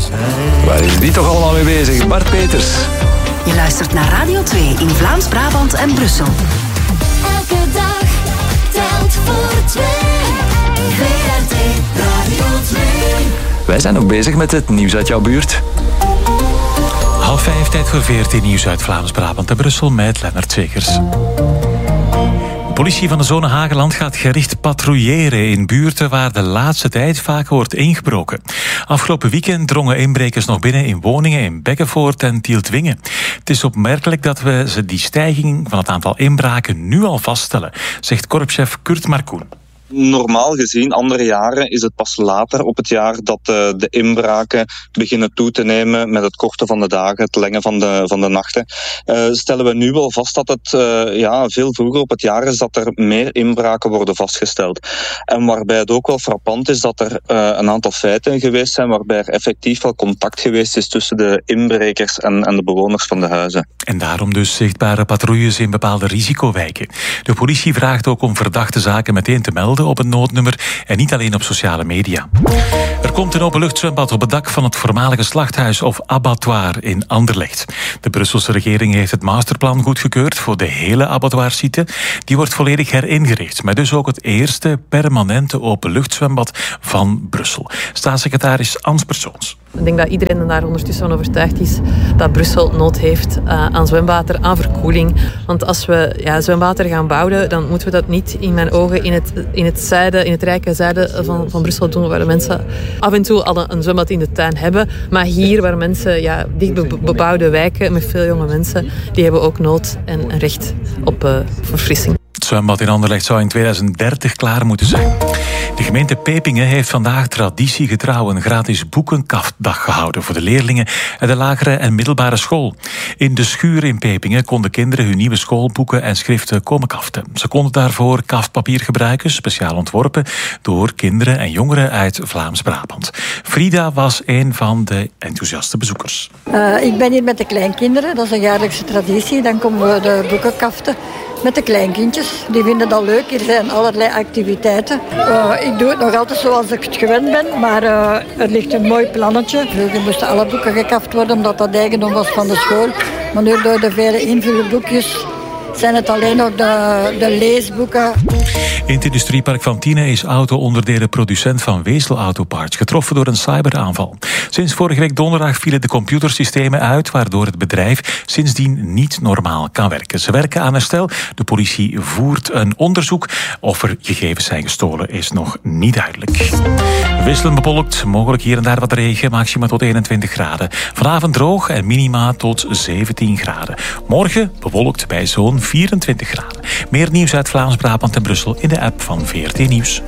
Waar is die toch allemaal mee bezig? Bart Peters. Je luistert naar Radio 2 in Vlaams-Brabant en Brussel. Elke dag telt voor twee. VRT Radio 2. Wij zijn ook bezig met het nieuws uit jouw buurt. 4:30, tijd voor VRT Nieuws uit Vlaams-Brabant en Brussel met Lennart Zegers. De politie van de zone Hageland gaat gericht patrouilleren in buurten waar de laatste tijd vaak wordt ingebroken. Afgelopen weekend drongen inbrekers nog binnen in woningen in Bekkenvoort en Tieltwingen. Het is opmerkelijk dat we die stijging van het aantal inbraken nu al vaststellen, zegt korpschef Kurt Markoen. Normaal gezien, andere jaren, is het pas later op het jaar dat de inbraken beginnen toe te nemen met het korten van de dagen, het lengen van de nachten. Stellen we nu wel vast dat het veel vroeger op het jaar is dat er meer inbraken worden vastgesteld. En waarbij het ook wel frappant is dat er een aantal feiten geweest zijn waarbij er effectief wel contact geweest is tussen de inbrekers en de bewoners van de huizen. En daarom dus zichtbare patrouilles in bepaalde risicowijken. De politie vraagt ook om verdachte zaken meteen te melden op een noodnummer en niet alleen op sociale media. Er komt een openluchtzwembad op het dak van het voormalige slachthuis of abattoir in Anderlecht. De Brusselse regering heeft het masterplan goedgekeurd voor de hele abattoirsite. Die wordt volledig heringericht, maar dus ook het eerste permanente openluchtzwembad van Brussel. Staatssecretaris Ans Persoons. Ik denk dat iedereen er daar ondertussen van overtuigd is dat Brussel nood heeft aan zwemwater, aan verkoeling. Want als we zwemwater gaan bouwen, dan moeten we dat niet in mijn ogen in het zuiden, in het rijke zuiden van Brussel doen, waar de mensen af en toe al een zwembad in de tuin hebben. Maar hier, waar mensen dicht bebouwde wijken met veel jonge mensen, die hebben ook nood en recht op verfrissing. Het zwembad in Anderlecht zou in 2030 klaar moeten zijn. De gemeente Pepingen heeft vandaag traditiegetrouw een gratis boekenkaftdag gehouden voor de leerlingen uit de lagere en middelbare school. In de schuur in Pepingen konden kinderen hun nieuwe schoolboeken en schriften komen kaften. Ze konden daarvoor kaftpapier gebruiken, speciaal ontworpen door kinderen en jongeren uit Vlaams-Brabant. Frida was een van de enthousiaste bezoekers. Ik ben hier met de kleinkinderen, dat is een jaarlijkse traditie. Dan komen we de boeken kaften met de kleinkindjes. Die vinden dat leuk. Er zijn allerlei activiteiten. Ik doe het nog altijd zoals ik het gewend ben, maar er ligt een mooi plannetje. Vroeger moesten alle boeken gekaft worden omdat dat eigendom was van de school. Maar nu door de vele invulboekjes zijn het alleen nog de leesboeken. In het industriepark van Tiene is auto-onderdelenproducent van Weesel Autoparts getroffen door een cyberaanval. Sinds vorige week donderdag vielen de computersystemen uit, waardoor het bedrijf sindsdien niet normaal kan werken. Ze werken aan herstel. De politie voert een onderzoek. Of er gegevens zijn gestolen is nog niet duidelijk. Wisselend bewolkt, mogelijk hier en daar wat regen, maxima tot 21 graden. Vanavond droog en minima tot 17 graden. Morgen bewolkt bij zo'n 24 graden. Meer nieuws uit Vlaams-Brabant en Brussel in de app van VRT Nieuws.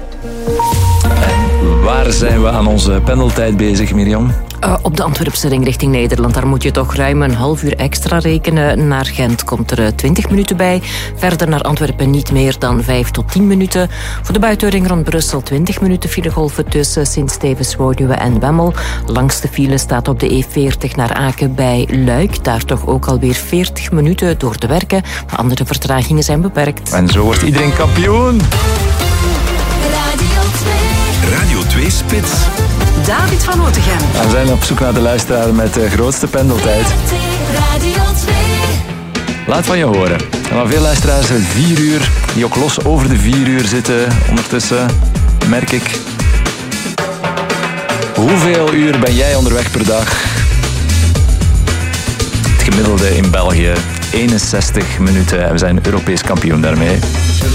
En waar zijn we aan onze pendeltijd bezig, Mirjam? Op de Antwerpse ring richting Nederland. Daar moet je toch ruim een half uur extra rekenen. Naar Gent komt er 20 minuten bij. Verder naar Antwerpen niet meer dan 5 tot 10 minuten. Voor de buitenring rond Brussel 20 minuten filegolven tussen Sint-Stevens, Woluwe en Wemmel. Langste file staat op de E40 naar Aken bij Luik. Daar toch ook alweer 40 minuten door te werken. Maar andere vertragingen zijn beperkt. En zo wordt iedereen kampioen. Radio 2 Spits. David van Otegem. We zijn op zoek naar de luisteraar met de grootste pendeltijd. Radio 2. Laat van je horen. En van veel luisteraars 4 uur, die ook los over de 4 uur zitten. Ondertussen merk ik... Hoeveel uur ben jij onderweg per dag? Het gemiddelde in België 61 minuten. En we zijn Europees kampioen daarmee.